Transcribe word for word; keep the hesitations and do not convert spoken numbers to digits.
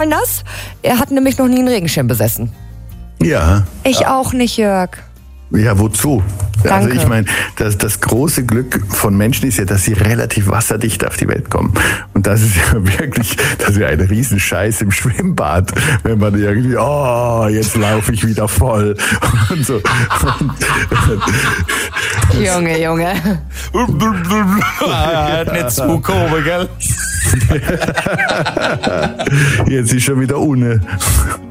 nass. Er hat nämlich noch nie einen Regenschirm besessen. Ja. Ich auch nicht, Jörg. Ja, wozu? Danke. Also ich meine, das, das große Glück von Menschen ist ja, dass sie relativ wasserdicht auf die Welt kommen. Und das ist ja wirklich, das ist ja ein Riesenscheiß im Schwimmbad, wenn man irgendwie, oh, jetzt laufe ich wieder voll und so. Und, Junge, Junge. Nicht zu komisch, gell? jetzt ist schon wieder ohne.